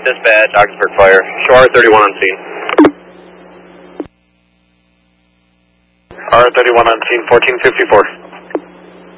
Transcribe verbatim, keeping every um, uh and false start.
Dispatch, Ogdensburg Fire. Show R thirty-one on scene. R thirty-one on scene, fourteen fifty-four.